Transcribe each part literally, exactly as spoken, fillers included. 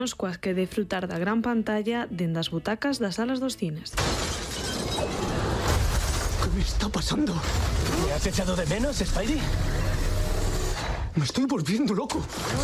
coas que desfrutar da gran pantalla dende as butacas das salas dos cines. ¿Qué me está pasando? ¿Me has echado de menos, Spidey? Me estoy volviendo loco.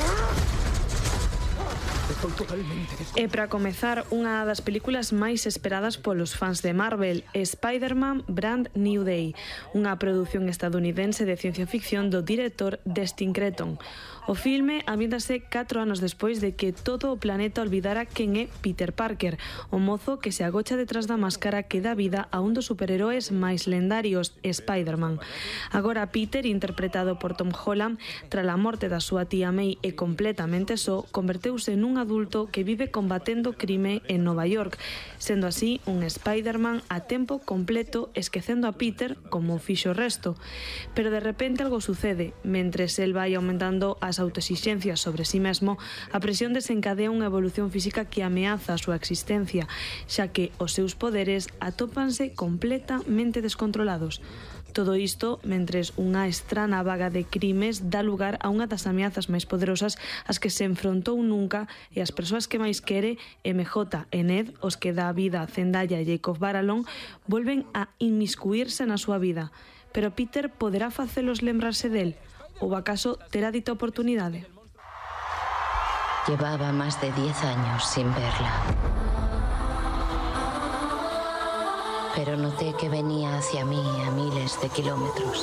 E para comezar, unha das películas máis esperadas polos fans de Marvel, Spider-Man Brand New Day, unha produción estadounidense de ciencia ficción do director Destin Cretton. O filme ambiéntase catro anos despois de que todo o planeta olvidara quen é Peter Parker, o mozo que se agocha detrás da máscara que dá vida a un dos superheróis máis lendarios, Spider-Man. Agora Peter, interpretado por Tom Holland, tras a morte da súa tía May e completamente só, converteuse nun adulto que vive combatendo crime en Nova York, sendo así un Spider-Man a tempo completo, esquecendo a Peter como o fixo o resto. Pero de repente algo sucede. Mentres el vai aumentando as autoexixencias sobre sí mesmo, a presión desencadea unha evolución física que ameaza a súa existencia, xa que os seus poderes atópanse completamente descontrolados. Todo isto mentres unha estrana vaga de crimes dá lugar a unha das ameazas máis poderosas ás que se enfrontou nunca, e as persoas que máis quere, M J e Ned, os que dá vida a Zendaya e Jacob Batalon, volven a inmiscuírse na súa vida. Pero Peter poderá facelos lembrarse del? Ou acaso terá dita oportunidade? Llevaba más de diez años sin verla. Pero noté que venía hacia mí a miles de kilómetros.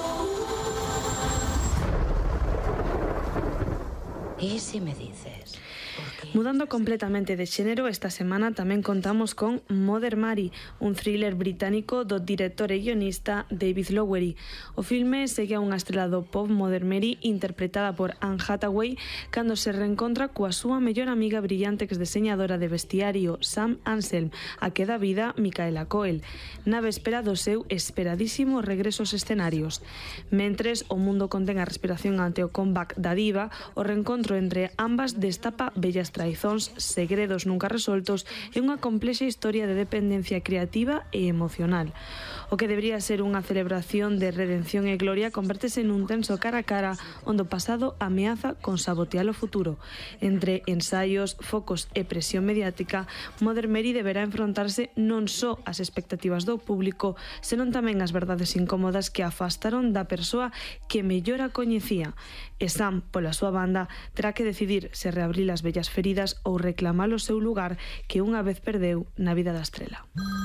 ¿Y si me dices? Mudando completamente de xénero, esta semana tamén contamos con Mother Mary, un thriller británico do director e guionista David Lowery. O filme segue a unha estrela do pop, Mother Mary, interpretada por Anne Hathaway, cando se reencontra coa súa mellor amiga brillante exdeseñadora de vestiario, Sam Anselm, a que dá vida Micaela Coel, na véspera do seu esperadísimo regreso aos escenarios. Mentres o mundo contén a respiración ante o comeback da diva, o reencontro entre ambas destapa bellas traizóns, segredos nunca resoltos e unha complexa historia de dependencia creativa e emocional. O que debería ser unha celebración de redención e gloria convértese nun tenso cara a cara onde o pasado ameaza con sabotear o futuro. Entre ensaios, focos e presión mediática, Mother Mary deberá enfrontarse non só ás expectativas do público, senón tamén as verdades incómodas que afastaron da persoa que mellor a coñecía. E Sam, pola súa banda, terá que decidir se reabrir as bellas feridas ou reclamar o seu lugar que unha vez perdeu na vida da estrela.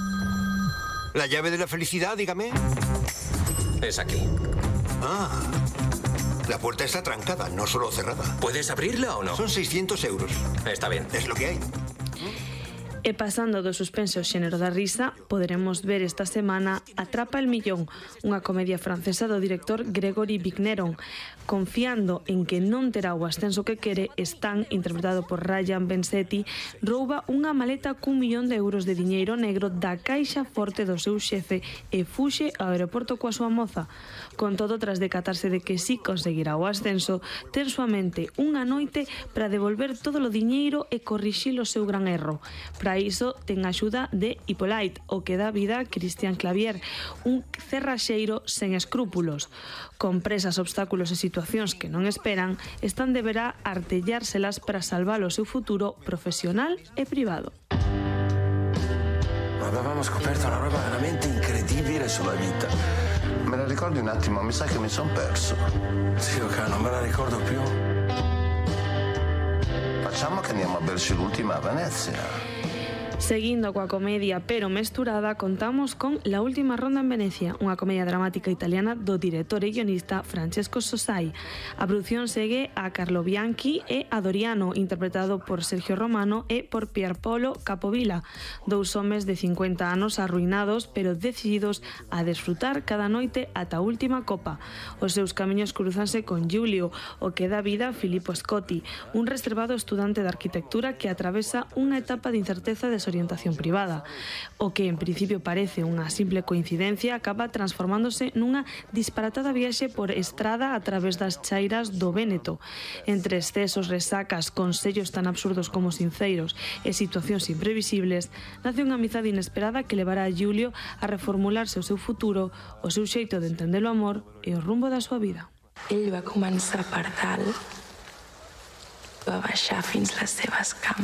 La llave de la felicidad, dígame. Es aquí. Ah, la puerta está trancada, no solo cerrada. ¿Puedes abrirla o no? Son seiscientos euros. Está bien. Es lo que hay. E pasando do suspense ao xénero da risa, poderemos ver esta semana Atrapa el millón, unha comedia francesa do director Gregory Vigneron. Confiando en que non terá o ascenso que quere, Stan, interpretado por Ryan Bensetti, rouba unha maleta cun millón de euros de diñeiro negro da caixa forte do seu xefe e fuxe ao aeroporto coa súa moza. Con todo, tras decatarse de que si conseguirá o ascenso, ten súa mente unha noite para devolver todo o diñeiro e corrixir o seu gran erro. Para iso ten a axuda de Hippolyte, o que dá vida a Christian Clavier, un cerraxeiro sen escrúpulos. Con presas, obstáculos e situacións que non esperan, Stan deberá artellárselas para salvar o seu futuro profesional e privado. Avevamo scoperto una roba veramente incredibile sulla vita. Me la ricordi un attimo? Mi sa che mi son perso. Sì, ok, non me la ricordo più. Facciamo che andiamo a berci l'ultima a Venezia. Seguindo coa comedia pero mesturada, contamos con La última ronda en Venecia, unha comedia dramática italiana do director e guionista Francesco Sosai. A produción segue a Carlo Bianchi e a Doriano, interpretado por Sergio Romano e por Pierpaolo Capovilla, dous homes de cincuenta anos arruinados pero decididos a desfrutar cada noite ata a última copa. Os seus camiños cruzanse con Giulio, o que dá vida a Filippo Scotti, un reservado estudante de arquitectura que atravesa unha etapa de incerteza de orientación privada. O que en principio parece unha simple coincidencia acaba transformándose nunha disparatada viaxe por estrada a través das chairas do Véneto. Entre excesos, resacas, consellos tan absurdos como sinceros e situacións imprevisibles, nace unha amizade inesperada que levará a Giulio a reformularse o seu futuro, o seu xeito de entender o amor e o rumbo da súa vida. Ell va començar per dalt va baixar fins les seves cames.